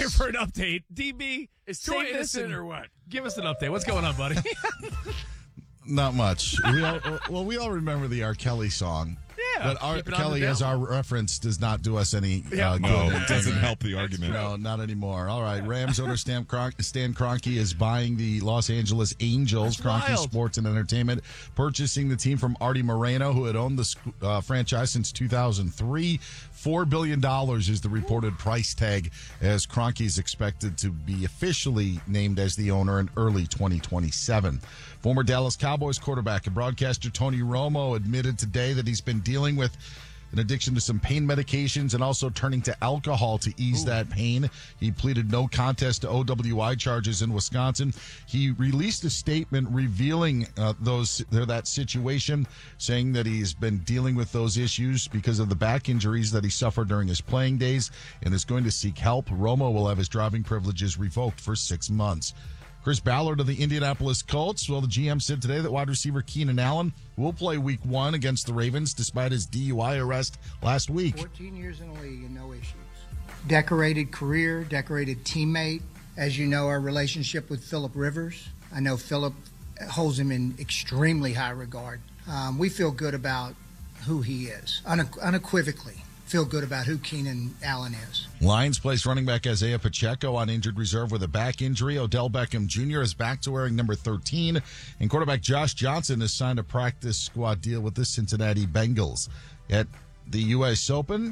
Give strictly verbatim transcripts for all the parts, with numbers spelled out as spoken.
here for an update. D B, is Troy innocent or what? Give us an update. What's going on, buddy? Not much. We all, well, we all remember the R. Kelly song. Yeah. But R. Kelly, as our reference, does not do us any Yeah. uh, good. No, in it doesn't dinner. help the argument. No, not anymore. All right. Rams owner Stan, Cron- Stan Kroenke is buying the Los Angeles Angels. That's Kroenke wild. Sports and Entertainment purchasing the team from Artie Moreno, who had owned the sc- uh, franchise since two thousand three. four billion dollars is the reported price tag, as Kroenke is expected to be officially named as the owner in early twenty twenty-seven. Former Dallas Cowboys quarterback and broadcaster Tony Romo admitted today that he's been dealing with an addiction to some pain medications and also turning to alcohol to ease Ooh. that pain. He pleaded no contest to O W I charges in Wisconsin. He released a statement revealing uh, those that situation, saying that he's been dealing with those issues because of the back injuries that he suffered during his playing days and is going to seek help. Romo will have his driving privileges revoked for six months. Chris Ballard of the Indianapolis Colts. Well, the G M said today that wide receiver Keenan Allen will play week one against the Ravens despite his D U I arrest last week. fourteen years in the league and no issues. Decorated career, decorated teammate. As you know, our relationship with Phillip Rivers. I know Phillip holds him in extremely high regard. Um, we feel good about who he is, une- unequivocally. Feel good about who Keenan Allen is. Lions placed running back Isaiah Pacheco on injured reserve with a back injury. Odell Beckham Junior is back to wearing number thirteen. And quarterback Josh Johnson has signed a practice squad deal with the Cincinnati Bengals. At the U S Open,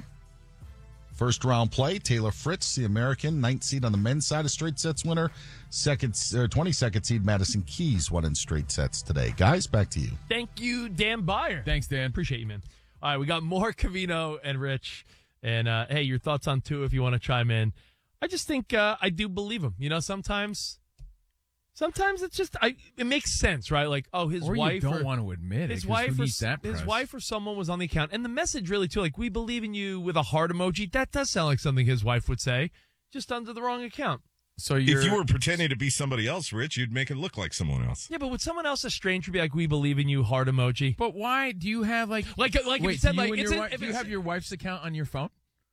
first round play, Taylor Fritz, the American, ninth seed on the men's side, a straight sets winner. Second, or twenty-second seed Madison Keys won in straight sets today. Guys, back to you. Thank you, Dan Byer. Thanks, Dan. Appreciate you, man. All right, we got more Covino and Rich. And, uh, hey, your thoughts on two if you want to chime in. I just think uh, I do believe him. You know, sometimes sometimes it's just, I, it makes sense, right? Like, oh, his or wife. you don't or, want to admit it. His 'cause wife, who or, needs that his press? wife or someone was on the account. And the message really, too, like, we believe in you with a heart emoji. That does sound like something his wife would say, just under the wrong account. So you're, if you were pretending to be somebody else, Rich, you'd make it look like someone else. Yeah, but would someone else, a stranger, be like, we believe in you, heart emoji? But why do you have like like like wait, if it said do you like and it's your a, wife, if do you it's- have your wife's account on your phone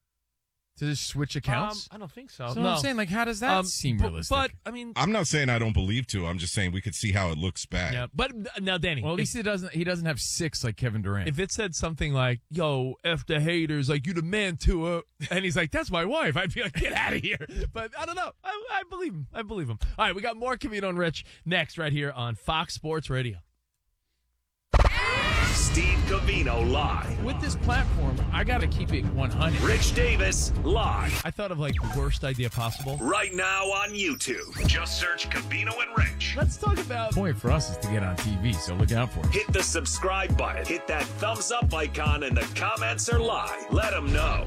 to just switch accounts? Um, I don't think so. So no. I'm saying, like, how does that Um, seem but, realistic? But I mean, I'm not saying I don't believe to. I'm just saying we could see how it looks bad. yeah. But now, Danny, well, at if, least he doesn't. He doesn't have six like Kevin Durant. if it said something like, "Yo, f the haters," like you the man to her, and he's like, "That's my wife," I'd be like, "Get out of here." But I don't know. I, I believe him. I believe him. All right, we got more Covino and Rich next, right here on Fox Sports Radio. Steve Covino live. With this platform, I got to keep it one hundred. Rich Davis live. I thought of like the worst idea possible. Right now on YouTube. Just search Covino and Rich. Let's talk about. The point for us is to get on T V, so look out for it. Hit the subscribe button. Hit that thumbs up icon and the comments are live. Let them know.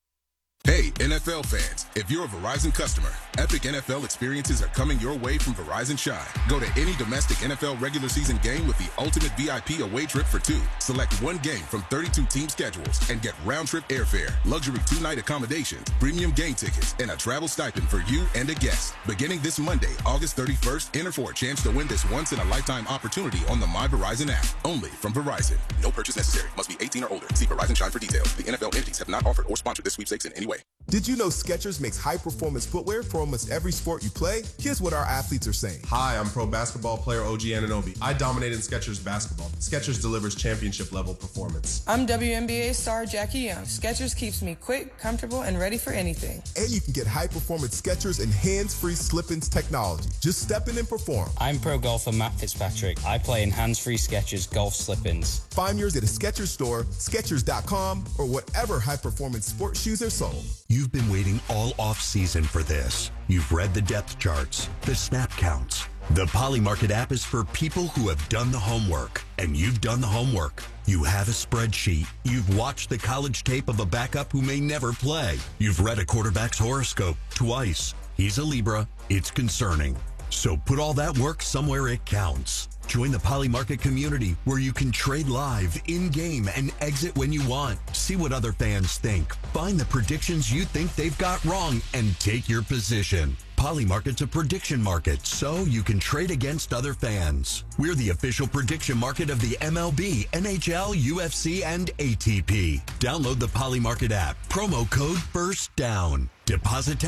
Hey, N F L fans, if you're a Verizon customer, epic N F L experiences are coming your way from Verizon Shine. Go to any domestic N F L regular season game with the ultimate V I P away trip for two. Select one game from thirty-two team schedules and get round-trip airfare, luxury two-night accommodations, premium game tickets, and a travel stipend for you and a guest. Beginning this Monday, August thirty-first, enter for a chance to win this once-in-a-lifetime opportunity on the My Verizon app. Only from Verizon. No purchase necessary. Must be eighteen or older. See Verizon Shine for details. The N F L entities have not offered or sponsored this sweepstakes in any way. Did you know Skechers makes high-performance footwear for almost every sport you play? Here's what our athletes are saying. Hi, I'm pro basketball player O G Anunoby. I dominate in Skechers basketball. Skechers delivers championship-level performance. I'm W N B A star Jackie Young. Skechers keeps me quick, comfortable, and ready for anything. And you can get high-performance Skechers and hands-free slip-ins technology. Just step in and perform. I'm pro golfer Matt Fitzpatrick. I play in hands-free Skechers golf slip-ins. Find yours at a Skechers store, Skechers dot com, or whatever high-performance sports shoes are sold. You've been waiting all off-season for this. You've read the depth charts, the snap counts. The Polymarket app is for people who have done the homework, and you've done the homework. You have a spreadsheet. You've watched the college tape of a backup who may never play. You've read a quarterback's horoscope twice. He's a Libra. It's concerning. So put all that work somewhere it counts. Join the Polymarket community where you can trade live, in-game, and exit when you want. See what other fans think. Find the predictions you think they've got wrong and take your position. Polymarket's a prediction market, so you can trade against other fans. We're the official prediction market of the M L B, N H L, U F C, and A T P. Download the Polymarket app. Promo code FIRSTDOWN. Deposit